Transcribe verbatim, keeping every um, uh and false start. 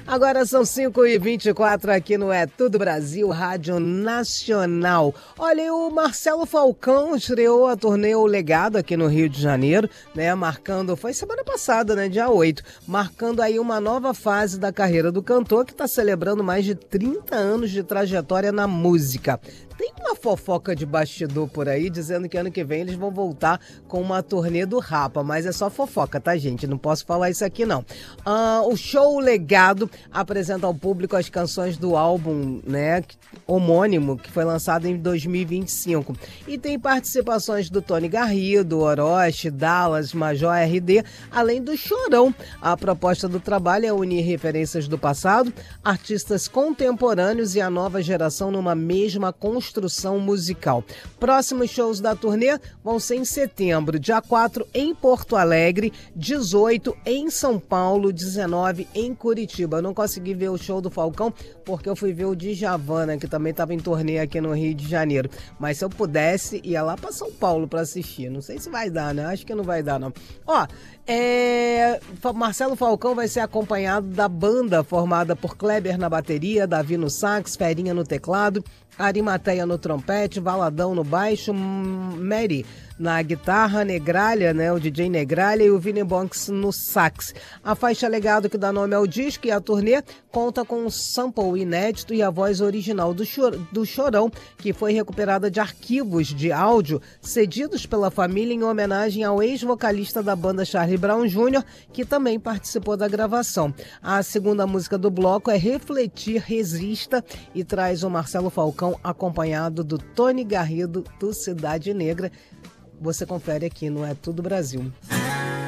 Agora são cinco e vinte e quatro aqui no É Tudo Brasil, Rádio Nacional. Olha, o Marcelo Falcão estreou a turnê O Legado aqui no Rio de Janeiro, né? Marcando, foi semana passada, né? Dia oito, marcando aí uma nova fase da carreira do cantor, que está celebrando mais de trinta anos de trajetória na música. Tem uma fofoca de bastidor por aí dizendo que ano que vem eles vão voltar com uma turnê do Rapa, mas é só fofoca, tá, gente? Não posso falar isso aqui, não. Ah, o show Legado apresenta ao público as canções do álbum, né, homônimo, que foi lançado em dois mil e vinte e cinco. E tem participações do Tony Garrido, Orochi, Dallas, Major R D, além do Chorão. A proposta do trabalho é unir referências do passado, artistas contemporâneos e a nova geração numa mesma construção construção musical. Próximos shows da turnê vão ser em setembro, dia quatro em Porto Alegre, dezoito em São Paulo, dezenove em Curitiba. Eu não consegui ver o show do Falcão porque eu fui ver o Djavan, né, que também estava em turnê aqui no Rio de Janeiro. Mas se eu pudesse, ia lá para São Paulo para assistir. Não sei se vai dar, né? Acho que não vai dar, não. Ó, é... Marcelo Falcão vai ser acompanhado da banda formada por Kleber na bateria, Davi no sax, Ferinha no teclado, Arimateia no trompete, Valadão no baixo, Mary na guitarra, Negralha, né, o D J Negralha, e o Vini Bonks no sax. A faixa Legado, que dá nome ao disco e à turnê, conta com um sample inédito e a voz original do, Chor- do Chorão, que foi recuperada de arquivos de áudio cedidos pela família em homenagem ao ex-vocalista da banda Charlie Brown Júnior, que também participou da gravação. A segunda música do bloco é Refletir, Resista, e traz o Marcelo Falcão acompanhado do Tony Garrido, do Cidade Negra. Você confere aqui no É Tudo Brasil.